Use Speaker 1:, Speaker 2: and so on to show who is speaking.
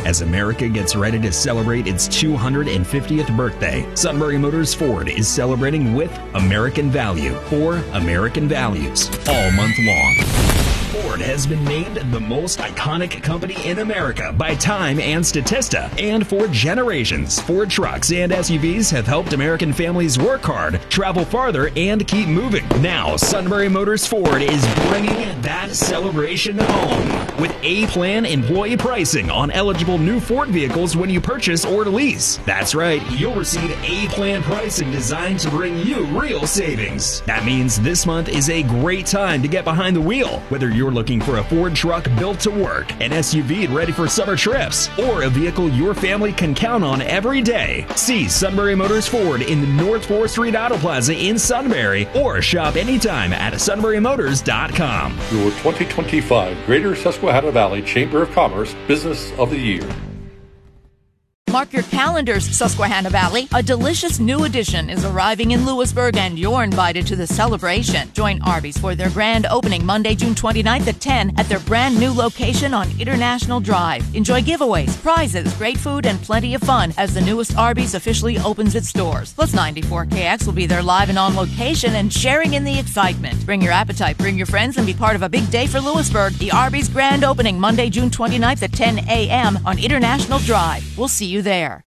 Speaker 1: As America gets ready to celebrate its 250th birthday, Sunbury Motors Ford is celebrating with American Value for American Values all month long. Ford has been named the most iconic company in America by Time and Statista. And for generations, Ford trucks and SUVs have helped American families work hard, travel farther, and keep moving. Now, Sunbury Motors Ford is bringing that celebration home with A-Plan employee pricing on eligible new Ford vehicles when you purchase or lease. That's right, you'll receive A-Plan pricing designed to bring you real savings. That means this month is a great time to get behind the wheel, whether you're looking for a Ford truck built to work, an SUV ready for summer trips, or a vehicle your family can count on every day. See Sunbury Motors Ford in the North 4th Street Auto Plaza in Sunbury, or shop anytime at sunburymotors.com.
Speaker 2: Your 2025 Greater Susquehanna Valley Chamber of Commerce Business of the Year.
Speaker 3: Mark your calendars, Susquehanna Valley. A delicious new addition is arriving in Lewisburg, and you're invited to the celebration. Join Arby's for their grand opening Monday, June 29th at 10 at their brand new location on International Drive. Enjoy giveaways, prizes, great food, and plenty of fun as the newest Arby's officially opens its doors. Plus 94KX will be there live and on location and sharing in the excitement. Bring your appetite, bring your friends, and be part of a big day for Lewisburg. The Arby's grand opening Monday, June 29th at 10 a.m. on International Drive. We'll see you there.